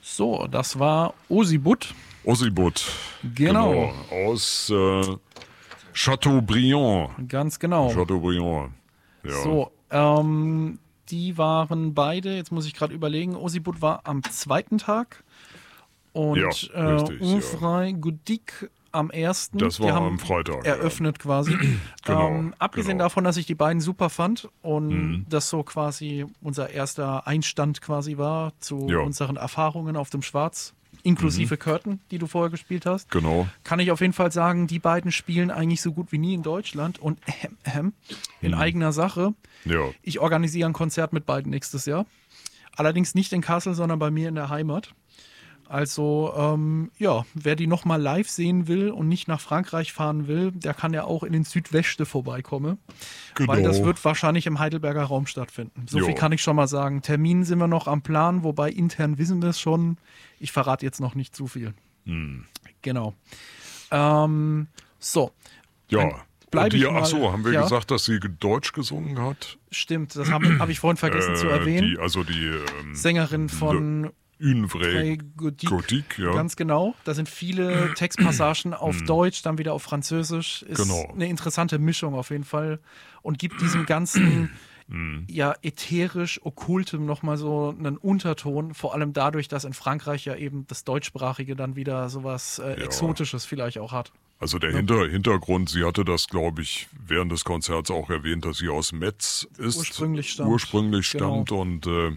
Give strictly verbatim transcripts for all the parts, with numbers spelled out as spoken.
So, das war Osibut. Osibut. Genau. genau. Aus äh, Chateaubriand. Ganz genau. Chateaubriand. Ja. So, ähm, die waren beide, jetzt muss ich gerade überlegen, Osibut war am zweiten Tag und Ja, äh, richtig, Unfrei Gudik am ersten. Das war die haben am Freitag, eröffnet ja. quasi. Genau, ähm, abgesehen genau. davon, dass ich die beiden super fand und Mhm. das so quasi unser erster Einstand quasi war zu Ja. unseren Erfahrungen auf dem Schwarz, inklusive Curtain, die du vorher gespielt hast. Genau. Kann ich auf jeden Fall sagen, die beiden spielen eigentlich so gut wie nie in Deutschland und ähm, ähm, in eigener Sache. Ja. Ich organisiere ein Konzert mit beiden nächstes Jahr. Allerdings nicht in Kassel, sondern bei mir in der Heimat. Also, ähm, ja, wer die nochmal live sehen will und nicht nach Frankreich fahren will, der kann ja auch in den Südweste vorbeikommen. Genau. Weil das wird wahrscheinlich im Heidelberger Raum stattfinden. So Jo. viel kann ich schon mal sagen. Termin sind wir noch am Plan, wobei intern wissen wir es schon. Ich verrate jetzt noch nicht zu viel. Hm. Genau. Ähm, so. Ja. Bleib Und die, ich mal- ach so, haben wir ja. gesagt, dass sie Deutsch gesungen hat? Stimmt, das habe hab ich vorhin vergessen zu Äh, erwähnen. Die, also die ähm, Sängerin von Une Frey vraie Godic. Gothique, ja. Ganz genau. Da sind viele Textpassagen auf Deutsch, dann wieder auf Französisch. Ist Genau. eine interessante Mischung auf jeden Fall und gibt diesem ganzen ja ätherisch okkultem nochmal so einen Unterton, vor allem dadurch, dass in Frankreich ja eben das Deutschsprachige dann wieder sowas äh, Ja. Exotisches vielleicht auch hat. Also der Hinter Hintergrund, sie hatte das, glaube ich, während des Konzerts auch erwähnt, dass sie aus Metz ist. Ursprünglich stammt. Ursprünglich Genau. stammt und äh,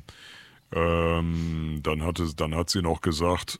ähm, dann, hatte, dann hat sie noch gesagt,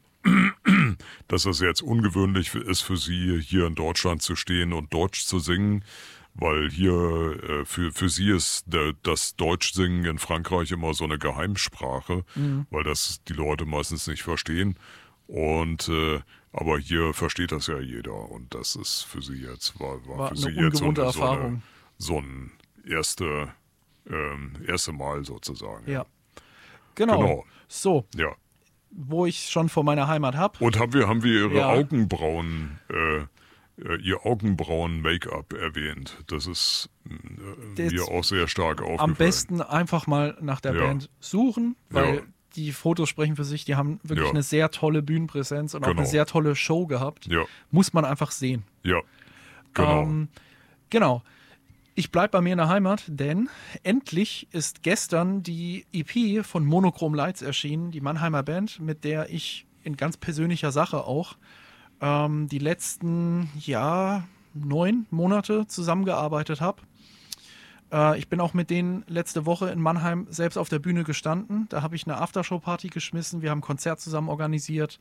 dass es jetzt ungewöhnlich ist für sie, hier in Deutschland zu stehen und Deutsch zu singen, weil hier äh, für, für sie ist der, das Deutschsingen in Frankreich immer so eine Geheimsprache, Mhm. weil das die Leute meistens nicht verstehen. Und äh, aber hier versteht das ja jeder und das ist für sie jetzt war, war, War für eine sie jetzt so, ungewohnte eine, so, eine, Erfahrung. so ein erste ähm, erste Mal sozusagen. Ja. Genau. Genau. So, Ja. wo ich schon vor meiner Heimat habe. Und haben wir haben wir ihre Ja. Augenbrauen äh, äh, ihr Augenbrauen-Make-up erwähnt. Das ist äh, Das mir auch sehr stark aufgefallen. Am besten einfach mal nach der Ja. Band suchen, weil Ja. die Fotos sprechen für sich. Die haben wirklich Ja. eine sehr tolle Bühnenpräsenz und auch Genau. eine sehr tolle Show gehabt. Ja, Muss man einfach sehen. ja, genau. Ähm, genau. Ich bleibe bei mir in der Heimat, denn endlich ist gestern die E P von Monochrome Lights erschienen, die Mannheimer Band, mit der ich in ganz persönlicher Sache auch ähm, die letzten, ja, neun Monate zusammengearbeitet habe. Äh, ich bin auch mit denen letzte Woche in Mannheim selbst auf der Bühne gestanden. Da habe ich eine Aftershow-Party geschmissen. Wir haben ein Konzert zusammen organisiert.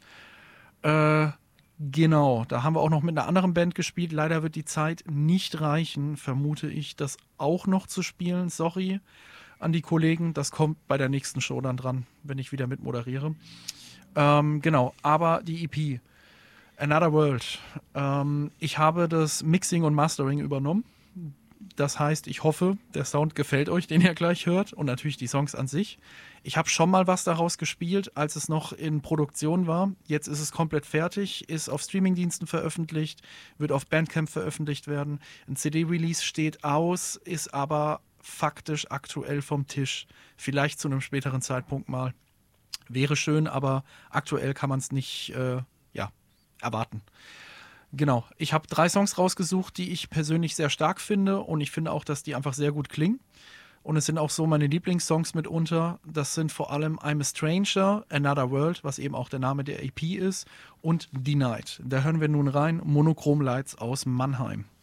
Äh, genau, da haben wir auch noch mit einer anderen Band gespielt. Leider wird die Zeit nicht reichen, vermute ich, das auch noch zu spielen. Sorry an die Kollegen. Das kommt bei der nächsten Show dann dran, wenn ich wieder mitmoderiere. Ähm, genau, aber die E P, Another World. Ähm, ich habe das Mixing und Mastering übernommen. Das heißt, ich hoffe, der Sound gefällt euch, den ihr gleich hört und natürlich die Songs an sich. Ich habe schon mal was daraus gespielt, als es noch in Produktion war. Jetzt ist es komplett fertig, ist auf Streamingdiensten veröffentlicht, wird auf Bandcamp veröffentlicht werden. Ein C D-Release steht aus, ist aber faktisch aktuell vom Tisch. Vielleicht zu einem späteren Zeitpunkt mal. Wäre schön, aber aktuell kann man es nicht äh, ja, erwarten. Genau, ich habe drei Songs rausgesucht, die ich persönlich sehr stark finde und ich finde auch, dass die einfach sehr gut klingen. Und es sind auch so meine Lieblingssongs mitunter. Das sind vor allem I'm a Stranger, Another World, was eben auch der Name der E P ist, und Denied. Da hören wir nun rein, Monochrome Lights aus Mannheim.